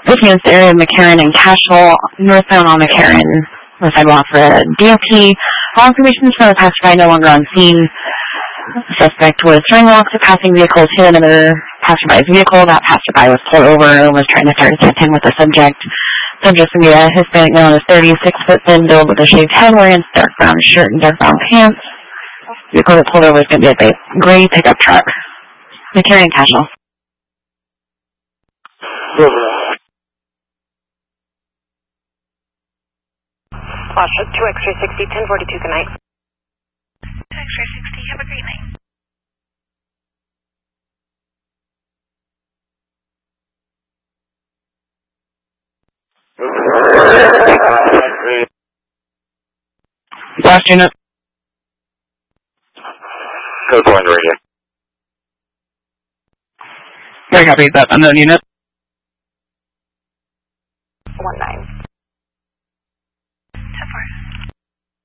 This area of McCarran and Cashel, northbound on McCarran, the sidewalk for DOP. All information from the passerby no longer on scene. The suspect was trying to walk to passing vehicles, hit another passerby's vehicle. That passerby was pulled over and was trying to start a tip-in with the subject. Subject to be a Hispanic male, is 36 foot thin, build with a shaved head, wearing dark brown shirt and dark brown pants. The vehicle that pulled over is going to be a gray pickup truck. McCarran and Cashel. Flash 2 X-ray 60, 1042, good night. 2 X-ray 60, have a great night. Last unit. Code 4 on the radio. Very happy with that unknown unit. 19.